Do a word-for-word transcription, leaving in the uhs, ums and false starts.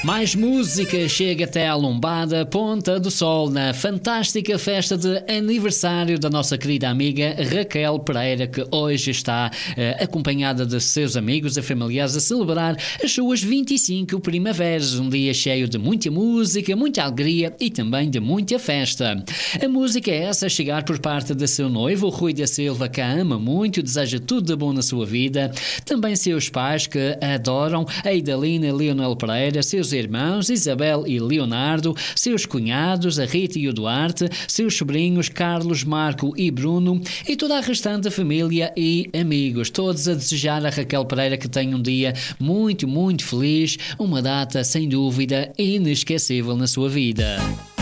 Mais música chega até à lombada Ponta do Sol na fantástica festa de aniversário da nossa querida amiga Raquel Pereira, que hoje está eh, acompanhada de seus amigos e familiares a celebrar as suas vinte e cinco primaveras, um dia cheio de muita música, muita alegria e também de muita festa. A música é essa a chegar por parte de seu noivo, Rui da Silva, que a ama muito, deseja tudo de bom na sua vida, também seus pais que a adoram, a Idalina e Leonel Pereira, seus irmãos Isabel e Leonardo, seus cunhados, a Rita e o Duarte, seus sobrinhos Carlos, Marco e Bruno e toda a restante família e amigos, todos a desejar a Raquel Pereira que tenha um dia muito, muito feliz, uma data sem dúvida inesquecível na sua vida.